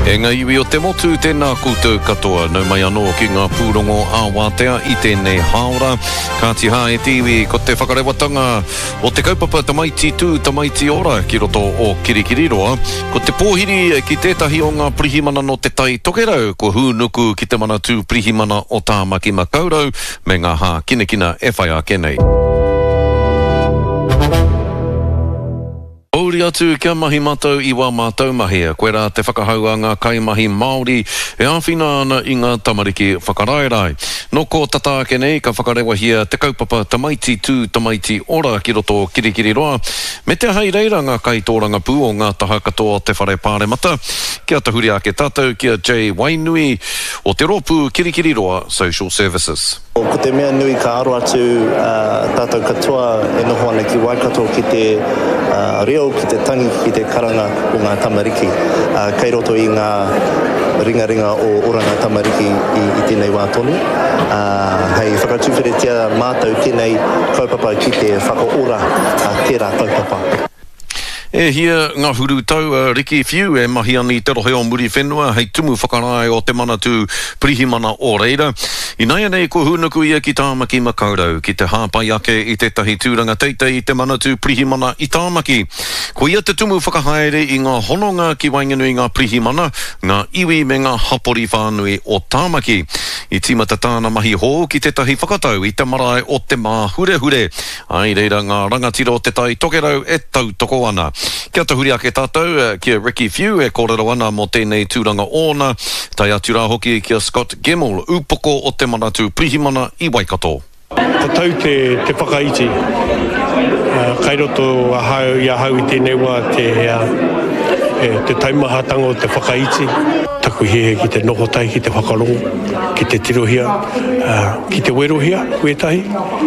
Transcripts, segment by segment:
E ngā iwi o te motu tēnā koutou katoa, nau mai anō ki ngā pūrongo āwātea i tēnei haora. Ka tiha e tiwi ko te whakarewatanga o te kaupapa tamaiti tū tamaiti ora ki roto o Kirikiriroa. Ko te pōhiri ki tētahi o ngā prihimana no te tai tokerau, ko hūnuku ki te mana tū prihimana o Tāmaki Makaurau, me ngā hā kinekina e whai a kenei. Auri atu kia mahi mātou i wā mātou mahia. Koe rā te whakahaua ngā kaimahi Māori e āwhina ana i ngā tamariki whakaraerai. No ko tata ake nei ka whakarewa hia te kaupapa tamaiti tū tamaiti ora ki roto Kirikiriroa. Me te hai reira ngā kaitōranga pū o ngā taha katoa te whare pāremata. Kia tahuri ake tātou kia Jay Wainui o te ropu Kirikiriroa Social Services. Ko te mea nui ka aro atu tātou katoa e noho ana ki Waikato ki te reo, ki te tangi, ki te karanga o ngā tamariki. Kei roto i ngā ringa o oranga tamariki i tēnei wā tonu. Hei whakatuwhiretia mātou tēnei kaupapa ki te whakaora tērā kaupapa. E hia ngā huru tau Riki Fiu e mahi ani te rohe o muri whenua hei tumu whakarae o te mana tū prihimana o reira. I nei anei ko hūnuku ia ki Tāmaki Makaurau ki te hāpai ake i te tahi tūranga teitei i te mana tū prihimana i Tāmaki. Ko ia te tumu whakahaere i ngā hononga ki wainganui ngā prihimana, ngā iwi me ngā hapori whānui o Tāmaki. I tīmata tāna mahi hō ki te tahi whakatau i te marae o te mā hure. Ai reira ngā rangatira o te tai tokerau e tau toko ana. Kia tahuri ake tātou, kia Riki Fiu e kōrero ana mō tēnei tūranga ōna, tai atu rā hoki kia Scott Gemmell, upoko o te manatu prihimana i Waikato. Ko tau te whakaiti, kai roto i ahau i tēnei wā te taimahatanga o te whakaiti, taku hehe ki te nohotai, ki te whakarongo, ki te tirohia, ki te werohia, koetahi,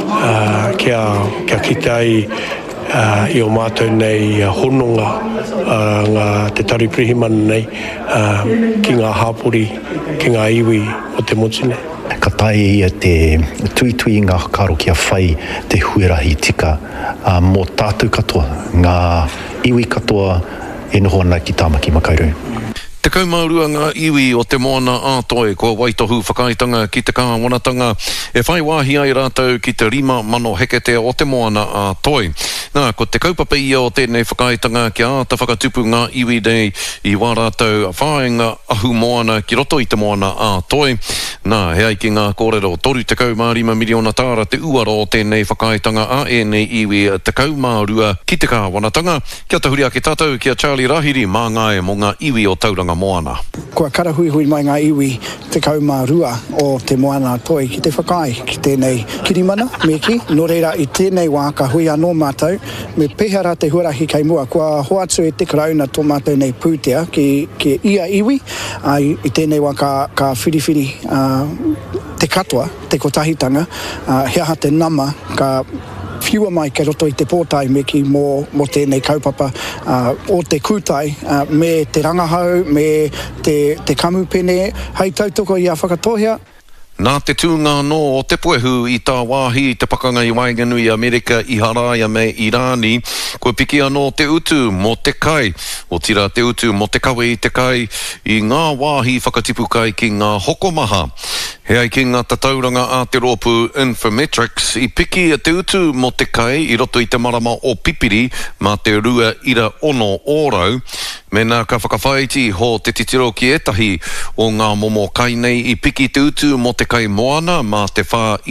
kia kitai i o mātou nei hononga ngā te tari prihimana nei ki ngā hāpori, ki ngā iwi o te motune. Ka tae ia te tuitui ngā karo kia whai te huerahi tika mō tātou katoa, ngā iwi katoa e noho ana ki Tāmaki Makaurau. Te kaumaurua ngā iwi o te moana ātoe ko waitohu whakaitanga ki te kāwanatanga e whai wāhi ai rātou ki te 5,000 hekete o te moana ātoe. Nā, ko te kaupapa ia o tēnei whakaitanga ki āta whakatupu ngā iwi nei i wā rātou whāenga ahu moana ki roto i te moana ātoe. Nā, he ai ki ngā kōrero 35 miliona tāra te uaro o tēnei whakaitanga a e nei iwi te kaumaurua ki te kāwanatanga. Kia tahuri ake tātou kia Charlie Rahiri mā ngai mo ngā iwi o tauranga moana. Kua karahui mai ngā iwi te kaumārua o te moana toi ki te whakai ki tēnei kirimana meki. Nō reira i tēnei wā ka hui anō mātou me pehara te huarahi kei mua. Kua hoatu e te karauna tō mātou nei pūtea ki ia iwi. I tēnei wā ka whiriwhiri te katoa, te kotahitanga, hea te nama ka whiua mai ke roto i te pōtai meki mō tēnei kaupapa o te kūtai me te rangahau, me te kamupene, hei tautoko i a whakatohia. Nā te tūngā no o te poehu i tā wāhi te pakanga i Wainganui Amerika i Haraia me Irani, ko piki anō te utu mo te kai, o tira te utu mo te kawe i te kai, i ngā wāhi whakatipu kai ki ngā hokomaha. He ai ki ngā tatauranga a te rōpu Infometrics, i piki te utu mo te kai i roto i te marama o pipiri mā te 2.1 ōrau, me nā ka whakawhaiti ho te titiro ki etahi o ngā momo kai nei i piki te utu mo te kai moana mā te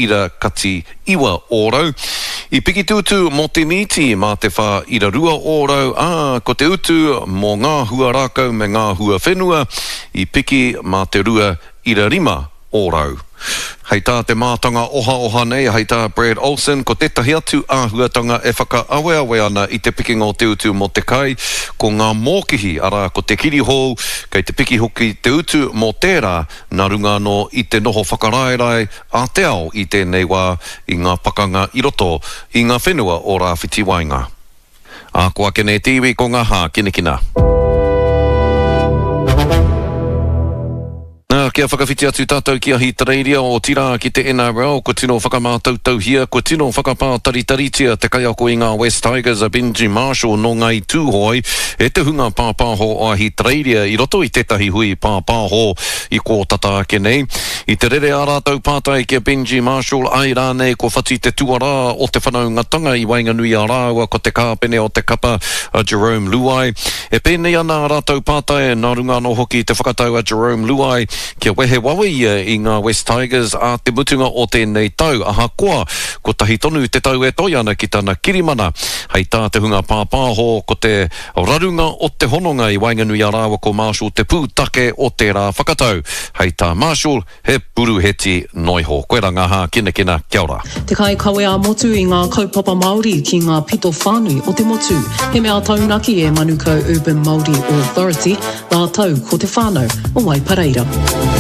4.1 ōrau. I piki te utu mo te miti mā te 4.2 ōrau, ko te utu mo ngā hua rākau me ngā hua whenua, i piki mā te 2.5 ōrau. Hei tā te mātanga oha nei, hei tā Brad Olsen, ko tētahi atu āhuatanga e whakaawe ana i te piki ngō te utu mo te kai, ko ngā mōkihi ara ko te kirihou, kei te piki hoki te utu mo tērā, nā runga no i te noho whakaraerai a te ao i tēnei wā i ngā pakanga i roto i ngā whenua o rā whitiwainga. A ko ake nei tiwi ko ngā hā kinekina. kia whakawhiti atu tātou ki a Hit Radio o tira ki te NRL, ko tino whakamātautau hia, ko tino whakapātaritaritia te kai ako I ngā West Tigers a Benji Marshall no ngai tūhoi, e te hunga pāpāho o a Hit Radio, I roto I tetahi hui pāpāho I ko tata ake nei. I te rere a rātou pātai ki a Benji Marshall, ai rānei ko whati te tuara o te whanaungatanga I Wainganui a rāua ko te kāpene o te kapa a Jerome Luai. E pēnei ana a rātou pātai, nā runga no hoki te whakatau a Jerome Luai, kia wehe wawe ia I ngā West Tigers a te mutunga o tēnei tau. Aha koa, ko tahi tonu te tau e toi ana ki tāna kirimana. Hei tā te hunga pāpāho ko te rarunga o te hononga I Wainganui a rāua ko Marshall te pūtake o te rā whakatau. Hei tā Marshall, he puru heti noiho. Koe ranga ha, kina kia ora. Te kai kawe a motu I ngā kaupapa Māori ki ngā pito whānui o te motu. He mea taunaki e Manukau Urban Māori Authority, nā tau ko te whānau o Waipareira.